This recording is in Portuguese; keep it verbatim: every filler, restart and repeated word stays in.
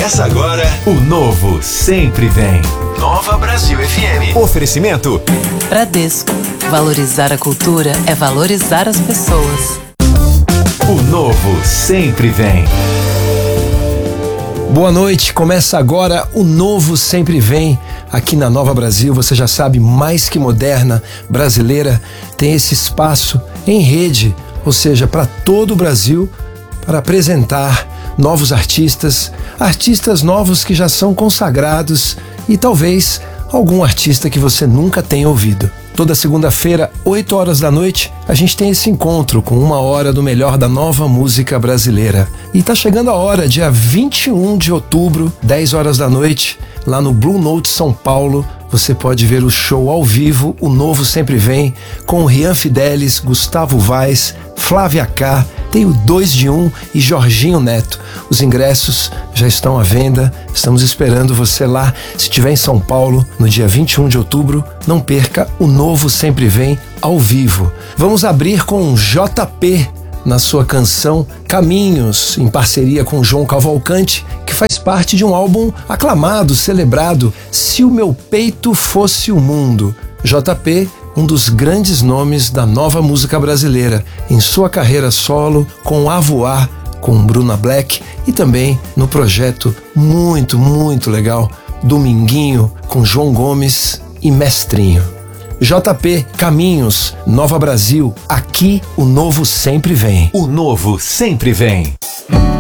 Começa agora o Novo Sempre Vem. Nova Brasil F M. Oferecimento Bradesco. Valorizar a cultura é valorizar as pessoas. O Novo Sempre Vem. Boa noite, começa agora o Novo Sempre Vem. Aqui na Nova Brasil, você já sabe, mais que moderna, brasileira, tem esse espaço em rede, ou seja, para todo o Brasil, para apresentar novos artistas, artistas novos que já são consagrados e talvez algum artista que você nunca tenha ouvido. Toda segunda-feira, oito horas da noite, a gente tem esse encontro com uma hora do melhor da nova música brasileira. E tá chegando a hora, dia vinte e um de outubro, dez horas da noite, lá no Blue Note São Paulo, você pode ver o show ao vivo, o Novo Sempre Vem, com Rian Fidelis, Gustavo Vaz, Flávia K, tem o dois de um e Jorginho Neto. Os ingressos já estão à venda, estamos esperando você lá. Se estiver em São Paulo, no dia vinte e um de outubro, não perca o Novo Sempre Vem ao vivo. Vamos abrir com J P na sua canção Caminhos, em parceria com João Cavalcante, que faz parte de um álbum aclamado, celebrado, Se o Meu Peito Fosse o Mundo. J P, um dos grandes nomes da nova música brasileira, em sua carreira solo, com A Voar, com Bruna Black, e também no projeto muito, muito legal, Dominguinho, com João Gomes e Mestrinho. J P, Caminhos, Nova Brasil, aqui o Novo Sempre Vem. O Novo Sempre Vem.